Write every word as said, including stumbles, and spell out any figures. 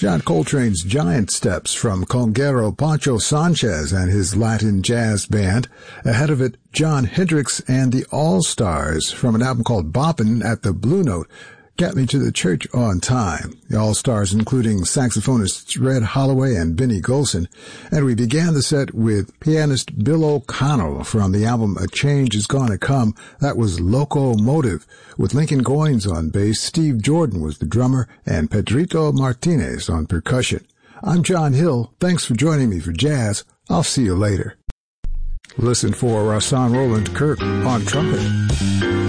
John Coltrane's Giant Steps from conguero Pancho Sanchez and his Latin Jazz Band. Ahead of it, Jon Hendricks and the All-Stars from an album called Boppin' at the Blue Note. Get Me to the Church on Time. The All-Stars including saxophonists Red Holloway and Benny Golson. And we began the set with pianist Bill O'Connell from the album A Change Is Gonna Come. That was Locomotive. With Lincoln Goines on bass, Steve Jordan was the drummer, and Pedrito Martinez on percussion. I'm John Hill. Thanks for joining me for Jazz. I'll see you later. Listen for Rahsaan Roland Kirk on trumpet.